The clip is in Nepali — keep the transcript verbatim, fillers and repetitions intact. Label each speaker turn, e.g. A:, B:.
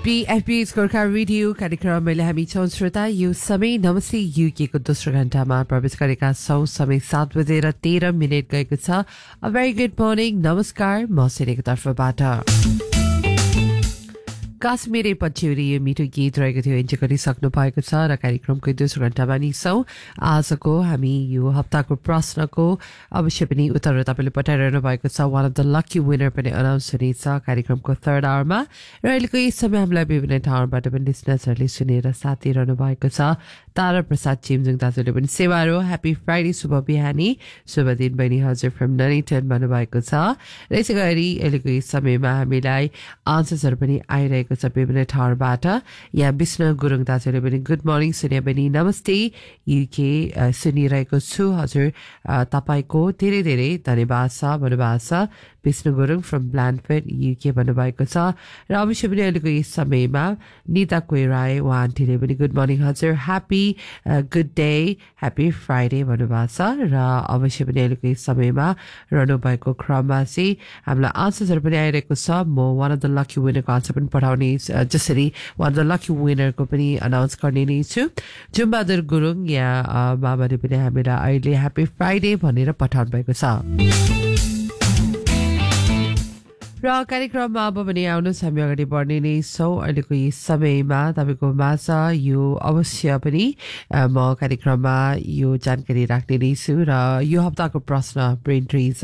A: पीएफपी गोर्खा रेडियो कार्यक्रम मैले हामी छौं श्रोता यो समय नमस्ते युके को दोस्रो घण्टामा प्रवेश गरेका छौं। समय सात बजेर तेह्र मिनेट गएको छ। अ भेरी गुड मर्निङ, नमस्कार, म सिनेको तर्फबाट काश्मीरी पछ्यौरी यो मिठो गीत रहेको थियो, इन्जोय गरिसक्नु भएको छ र कार्यक्रमको दोस्रो घण्टामा नि छौं। आजको हामी यो हप्ताको प्रश्नको अवश्य पनि उत्तर तपाईँले पठाइरहनु भएको छ। One of the lucky winner पनि अनाउन्स हुनेछ कार्यक्रमको थर्ड आवरमा र अहिलेको यस समय हामीलाई विभिन्न ठाउँबाट पनि लिसनर्सहरूले सुनेर साथ दिइरहनु भएको छ। तारा प्रसाद चिमजुङ दाजुले पनि सेवारो ह्याप्पी फ्राइडे, शुभ बिहानी, शुभ दिन बहिनी हजुर फ्रम ननिटन भन्नुभएको छ। र यसै गरी अहिलेको यस समयमा हामीलाई आन्सर्सहरू पनि आइरहेको छ विभिन्न ठाउँबाट। यहाँ विष्णु गुरुङ दाजुले पनि गुड मर्निङ सुनिया बहिनी, नमस्ते युके सुनिरहेको छु हजुर, तपाईँको धेरै धेरै धन्यवाद छ भन्नुभएको छ। विष्णु गुरुङ फ्रम ब्ल्यान्डफेड युके भन्नुभएको छ। र अवश्य पनि अहिलेको यस समयमा निता कोइराय उहाँ आन्टीले पनि गुड मर्निङ हजुर, happy good day, happy Friday भन्नुभएको छ। र अवश्य पनि अहिलेको यस समयमा रहनु भएको क्रममा चाहिँ हामीलाई आन्सर्सहरू पनि आइरहेको छ। म one of the lucky विनरको answer पनि पठाउने, जसरी वान अफ द लकी विनरको पनि अनाउन्स गर्ने नै छु। जुम्बहादुर गुरुङ यहाँ मामाले पनि हामीलाई अहिले ह्याप्पी फ्राइडे भनेर पठाउनु भएको छ। र कार्यक्रममा अब भने आउनुहोस् हामी अगाडि बढ्ने नै छौँ। अहिलेको यस समयमा तपाईँको माझ यो अवश्य पनि म कार्यक्रममा यो जानकारी राख्ने नै छु। र यो हप्ताको प्रश्न ब्रेन ट्रिज